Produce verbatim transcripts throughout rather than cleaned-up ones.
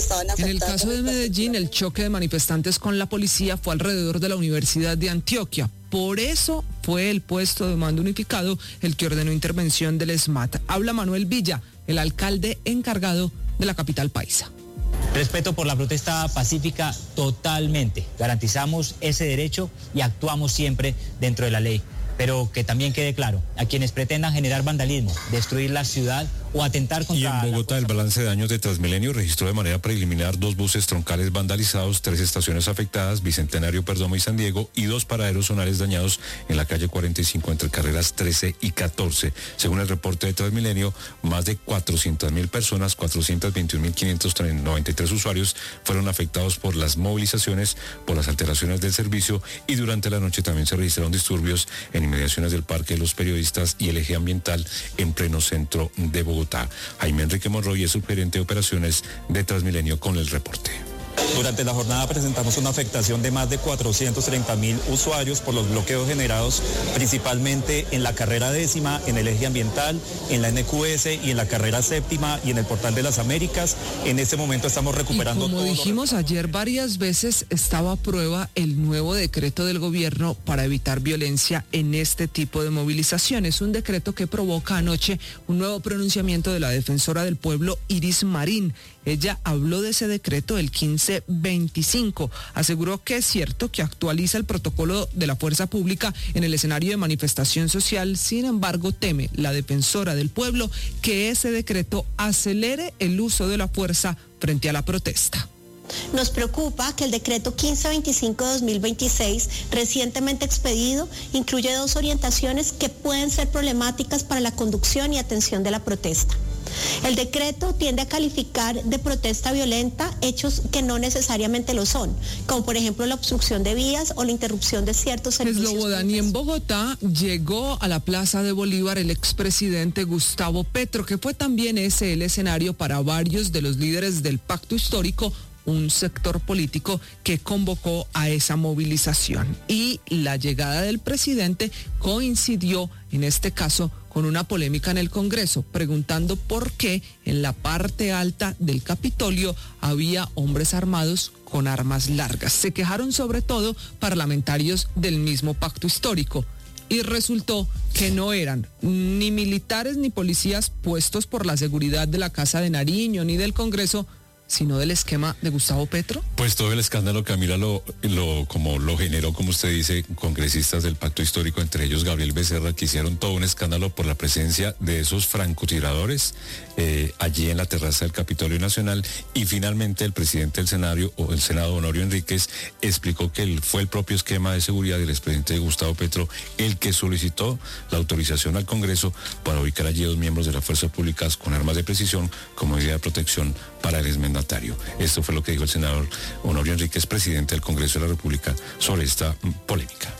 En el caso de Medellín, el choque de manifestantes con la policía fue alrededor de la Universidad de Antioquia. Por eso fue el puesto de mando unificado el que ordenó intervención del SMAT. Habla Manuel Villa, el alcalde encargado de la capital paisa. Respeto por la protesta pacífica totalmente. Garantizamos ese derecho y actuamos siempre dentro de la ley. Pero que también quede claro, a quienes pretendan generar vandalismo, destruir la ciudad o atentar contra... Y en Bogotá, el balance de daños de Transmilenio registró de manera preliminar dos buses troncales vandalizados, tres estaciones afectadas, Bicentenario, Perdomo y San Diego, y dos paraderos zonales dañados en la calle cuarenta y cinco entre carreras trece y catorce. Según el reporte de Transmilenio, más de cuatrocientas mil personas, cuatrocientos veintiún mil quinientos noventa y tres usuarios fueron afectados por las movilizaciones, por las alteraciones del servicio, y durante la noche también se registraron disturbios en inmediaciones del Parque de los Periodistas y el eje ambiental en pleno centro de Bogotá. Jaime Enrique Monroy es subgerente de operaciones de Transmilenio con el reporte. Durante la jornada presentamos una afectación de más de cuatrocientos treinta mil usuarios por los bloqueos generados principalmente en la carrera décima, en el eje ambiental, en la N Q S y en la carrera séptima y en el Portal de las Américas. En este momento estamos recuperando... Y como dijimos ayer varias veces, estaba a prueba el nuevo decreto del gobierno para evitar violencia en este tipo de movilizaciones. Un decreto que provoca anoche un nuevo pronunciamiento de la defensora del pueblo, Iris Marín. Ella habló de ese decreto el quince veinticinco. Aseguró que es cierto que actualiza el protocolo de la fuerza pública en el escenario de manifestación social. Sin embargo, teme la defensora del pueblo que ese decreto acelere el uso de la fuerza frente a la protesta. Nos preocupa que el decreto quince veinticinco de dos mil veintiséis, recientemente expedido, incluye dos orientaciones que pueden ser problemáticas para la conducción y atención de la protesta. El decreto tiende a calificar de protesta violenta hechos que no necesariamente lo son, como por ejemplo la obstrucción de vías o la interrupción de ciertos servicios. Eslobodani, en Bogotá llegó a la Plaza de Bolívar el expresidente Gustavo Petro, que fue también ese el escenario para varios de los líderes del pacto histórico, un sector político que convocó a esa movilización. Y la llegada del presidente coincidió, en este caso, con una polémica en el Congreso, preguntando por qué en la parte alta del Capitolio había hombres armados con armas largas. Se quejaron sobre todo parlamentarios del mismo pacto histórico. Y resultó que no eran ni militares ni policías puestos por la seguridad de la Casa de Nariño ni del Congreso, sino del esquema de Gustavo Petro. Pues todo el escándalo, Camila, lo, lo, como lo generó, como usted dice, congresistas del pacto histórico, entre ellos Gabriel Becerra, que hicieron todo un escándalo por la presencia de esos francotiradores eh, allí en la terraza del Capitolio Nacional, y finalmente el presidente del Senado, o el Senado, Honorio Enríquez, explicó que él, fue el propio esquema de seguridad del expresidente Gustavo Petro el que solicitó la autorización al Congreso para ubicar allí dos miembros de las fuerzas públicas con armas de precisión como medida de protección para el exmandatario. Esto fue lo que dijo el senador Honorio Enríquez, presidente del Congreso de la República, sobre esta polémica.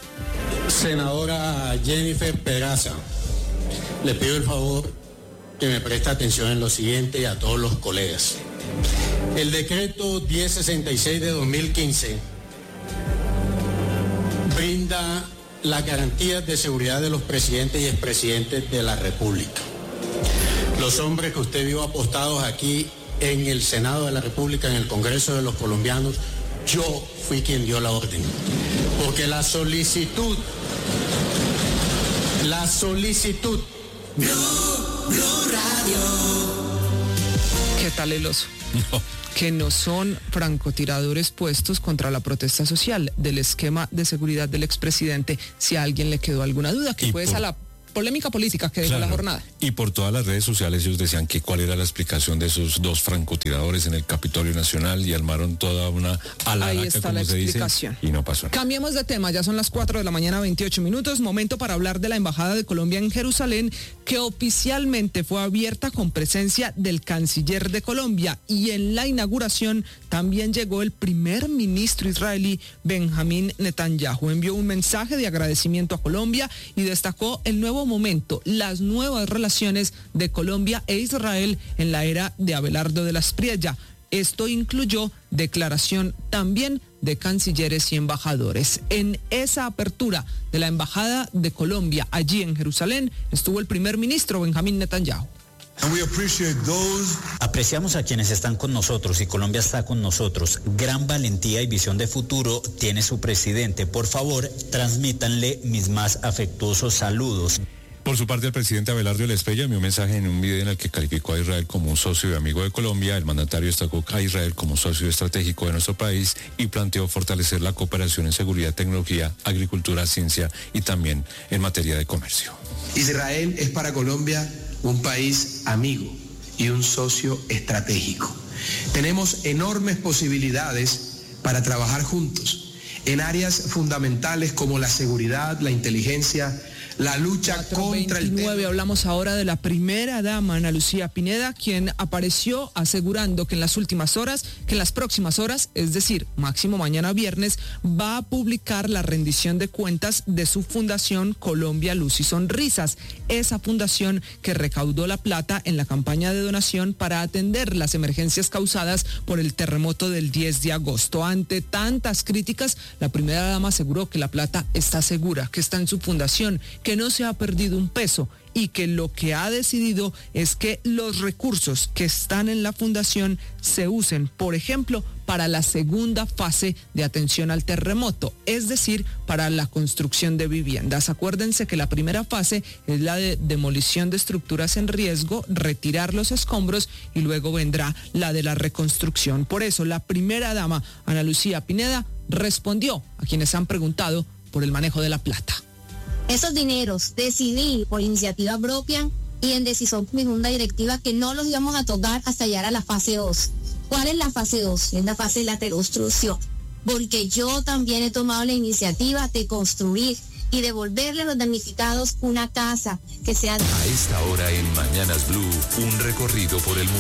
Senadora Jennifer Peraza, le pido el favor que me preste atención en lo siguiente y a todos los colegas. El decreto diez sesenta y seis de dos mil quince brinda las garantías de seguridad de los presidentes y expresidentes de la República. Los hombres que usted vio apostados aquí en el Senado de la República, en el Congreso de los Colombianos, yo fui quien dio la orden. Porque la solicitud, la solicitud... Blue, Blue Radio. ¿Qué tal el oso? No. Que no son francotiradores puestos contra la protesta social del esquema de seguridad del expresidente, si a alguien le quedó alguna duda, que fue esa la polémica política que dejó claro, la jornada. Y por todas las redes sociales ellos decían que cuál era la explicación de esos dos francotiradores en el Capitolio Nacional, y armaron toda una alaraca, ahí está como la se explicación. Dice, y no pasó nada. Cambiemos de tema, ya son las cuatro de la mañana, veintiocho minutos, momento para hablar de la Embajada de Colombia en Jerusalén, que oficialmente fue abierta con presencia del canciller de Colombia, y en la inauguración también llegó el primer ministro israelí, Benjamín Netanyahu. Envió un mensaje de agradecimiento a Colombia y destacó el nuevo momento, las nuevas relaciones de Colombia e Israel en la era de Abelardo de la Espriella. Esto incluyó declaración también de cancilleres y embajadores. En esa apertura de la Embajada de Colombia allí en Jerusalén estuvo el primer ministro Benjamín Netanyahu. Apreciamos a quienes están con nosotros y Colombia está con nosotros. Gran valentía y visión de futuro tiene su presidente. Por favor, transmítanle mis más afectuosos saludos. Por su parte, el presidente Abelardo Elespeya envió un mensaje en un video en el que calificó a Israel como un socio y amigo de Colombia. El mandatario destacó a Israel como socio estratégico de nuestro país y planteó fortalecer la cooperación en seguridad, tecnología, agricultura, ciencia y también en materia de comercio. Israel es para Colombia un país amigo y un socio estratégico. Tenemos enormes posibilidades para trabajar juntos en áreas fundamentales como la seguridad, la inteligencia, la lucha contra el terror. Hablamos ahora de la primera dama, Ana Lucía Pineda, quien apareció asegurando que en las últimas horas, que en las próximas horas, es decir, máximo mañana viernes, va a publicar la rendición de cuentas de su fundación Colombia Luz y Sonrisas, esa fundación que recaudó la plata en la campaña de donación para atender las emergencias causadas por el terremoto del diez de agosto. Ante tantas críticas, la primera dama aseguró que la plata está segura, que está en su fundación, que no se ha perdido un peso y que lo que ha decidido es que los recursos que están en la fundación se usen, por ejemplo, para la segunda fase de atención al terremoto, es decir, para la construcción de viviendas. Acuérdense que la primera fase es la de demolición de estructuras en riesgo, retirar los escombros y luego vendrá la de la reconstrucción. Por eso, la primera dama, Ana Lucía Pineda, respondió a quienes han preguntado por el manejo de la plata. Esos dineros decidí por iniciativa propia y en decisión de mi junta directiva que no los íbamos a tocar hasta llegar a la fase dos. ¿Cuál es la fase dos? Es la fase de la reconstrucción, porque yo también he tomado la iniciativa de construir y devolverle a los damnificados una casa que sea... A esta hora en Mañanas Blue, un recorrido por el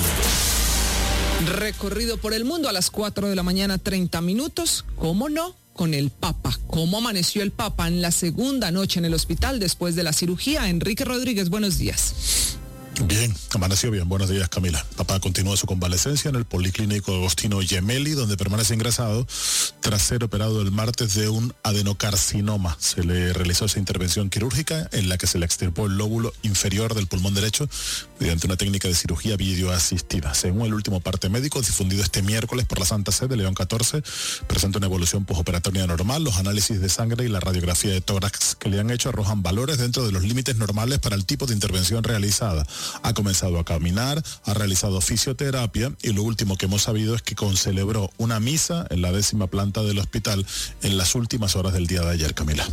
mundo. Recorrido por el mundo a las cuatro de la mañana, treinta minutos, ¿cómo no? Con el Papa. ¿Cómo amaneció el Papa en la segunda noche en el hospital después de la cirugía? Enrique Rodríguez, buenos días. Bien, amaneció bien. Buenos días, Camila. Papá continúa su convalecencia en el Policlínico Agostino Gemelli, donde permanece ingresado tras ser operado el martes de un adenocarcinoma. Se le realizó esa intervención quirúrgica en la que se le extirpó el lóbulo inferior del pulmón derecho mediante una técnica de cirugía videoasistida. Según el último parte médico difundido este miércoles por la Santa Sede, León catorce presenta una evolución postoperatoria normal. Los análisis de sangre y la radiografía de tórax que le han hecho arrojan valores dentro de los límites normales para el tipo de intervención realizada. Ha comenzado a caminar, ha realizado fisioterapia y lo último que hemos sabido es que concelebró una misa en la décima planta del hospital en las últimas horas del día de ayer, Camila.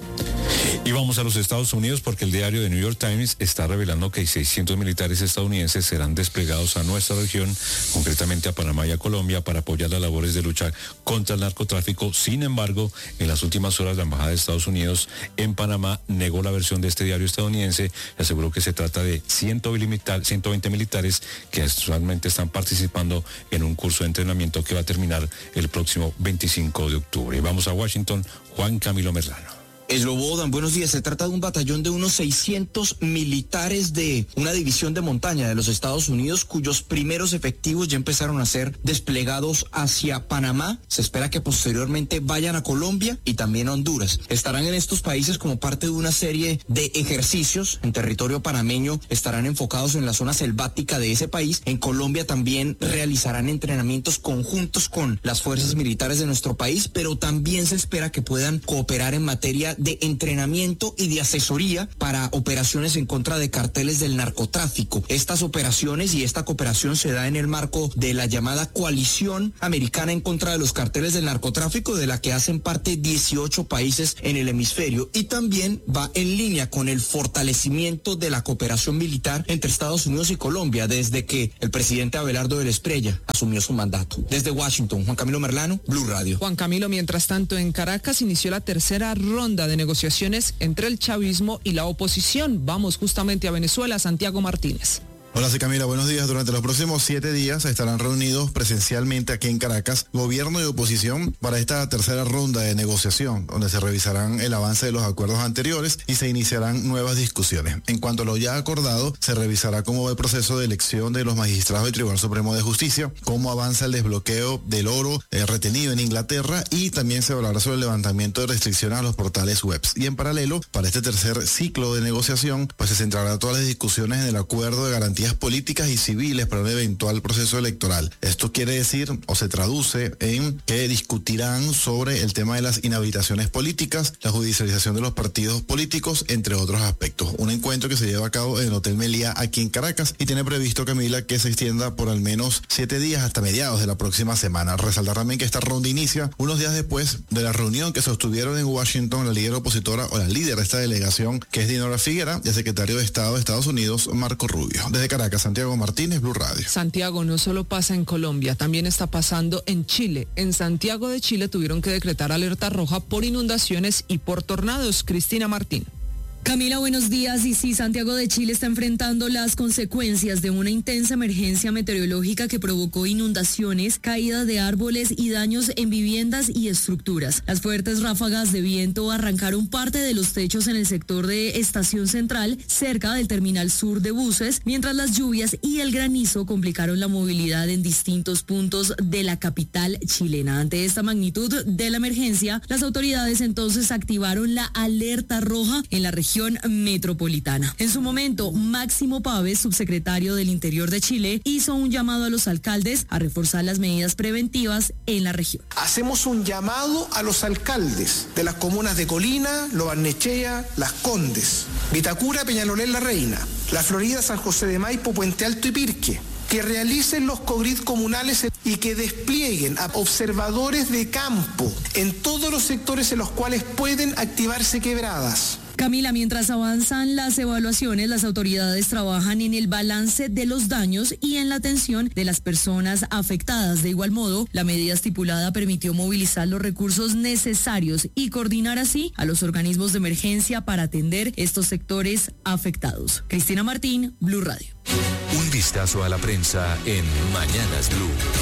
Y vamos a los Estados Unidos porque el diario The New York Times está revelando que seiscientos militares estadounidenses serán desplegados a nuestra región, concretamente a Panamá y a Colombia, para apoyar las labores de lucha contra el narcotráfico. Sin embargo, en las últimas horas la Embajada de Estados Unidos en Panamá negó la versión de este diario estadounidense y aseguró que se trata de ciento veinte militares que actualmente están participando en un curso de entrenamiento que va a terminar el próximo veinticinco de octubre. Y vamos a Washington, Juan Camilo Merlano. Eslobodan, buenos días. Se trata de un batallón de unos seiscientos militares de una división de montaña de los Estados Unidos cuyos primeros efectivos ya empezaron a ser desplegados hacia Panamá. Se espera que posteriormente vayan a Colombia y también a Honduras. Estarán en estos países como parte de una serie de ejercicios en territorio panameño. Estarán enfocados en la zona selvática de ese país. En Colombia también realizarán entrenamientos conjuntos con las fuerzas militares de nuestro país, pero también se espera que puedan cooperar en materia de entrenamiento y de asesoría para operaciones en contra de carteles del narcotráfico. Estas operaciones y esta cooperación se da en el marco de la llamada Coalición Americana en contra de los carteles del narcotráfico, de la que hacen parte dieciocho países en el hemisferio, y también va en línea con el fortalecimiento de la cooperación militar entre Estados Unidos y Colombia desde que el presidente Abelardo Elespeya asumió su mandato. Desde Washington, Juan Camilo Merlano, Blue Radio. Juan Camilo, mientras tanto en Caracas inició la tercera ronda de negociaciones entre el chavismo y la oposición. Vamos justamente a Venezuela, Santiago Martínez. Hola, sí, Camila, buenos días. Durante los próximos siete días estarán reunidos presencialmente aquí en Caracas gobierno y oposición para esta tercera ronda de negociación, donde se revisarán el avance de los acuerdos anteriores y se iniciarán nuevas discusiones. En cuanto a lo ya acordado, se revisará cómo va el proceso de elección de los magistrados del Tribunal Supremo de Justicia, cómo avanza el desbloqueo del oro eh, retenido en Inglaterra, y también se hablará sobre el levantamiento de restricciones a los portales web. Y en paralelo, para este tercer ciclo de negociación, pues se centrará todas las discusiones en el acuerdo de garantía garantías políticas y civiles para un eventual proceso electoral. Esto quiere decir, o se traduce en que discutirán sobre el tema de las inhabilitaciones políticas, la judicialización de los partidos políticos, entre otros aspectos. Un encuentro que se lleva a cabo en el Hotel Meliá aquí en Caracas y tiene previsto, Camila, que se extienda por al menos siete días hasta mediados de la próxima semana. Resaltar también que esta ronda inicia unos días después de la reunión que sostuvieron en Washington la líder opositora o la líder de esta delegación, que es Dinora Figuera, y el secretario de Estado de Estados Unidos, Marco Rubio. Desde Caracas, Santiago Martínez, Blue Radio. Santiago, no solo pasa en Colombia, también está pasando en Chile. En Santiago de Chile tuvieron que decretar alerta roja por inundaciones y por tornados. Cristina Martín. Camila, buenos días. Y sí, Santiago de Chile está enfrentando las consecuencias de una intensa emergencia meteorológica que provocó inundaciones, caídas de árboles y daños en viviendas y estructuras. Las fuertes ráfagas de viento arrancaron parte de los techos en el sector de Estación Central, cerca del terminal sur de buses, mientras las lluvias y el granizo complicaron la movilidad en distintos puntos de la capital chilena. Ante esta magnitud de la emergencia, las autoridades entonces activaron la alerta roja en la región metropolitana. En su momento, Máximo Pávez, subsecretario del Interior de Chile, hizo un llamado a los alcaldes a reforzar las medidas preventivas en la región. Hacemos un llamado a los alcaldes de las comunas de Colina, Lo Barnechea, Las Condes, Vitacura, Peñalolén, La Reina, La Florida, San José de Maipo, Puente Alto y Pirque, que realicen los cogrid comunales y que desplieguen a observadores de campo en todos los sectores en los cuales pueden activarse quebradas. Camila, mientras avanzan las evaluaciones, las autoridades trabajan en el balance de los daños y en la atención de las personas afectadas. De igual modo, la medida estipulada permitió movilizar los recursos necesarios y coordinar así a los organismos de emergencia para atender estos sectores afectados. Cristina Martín, Blue Radio. Un vistazo a la prensa en Mañanas Blue.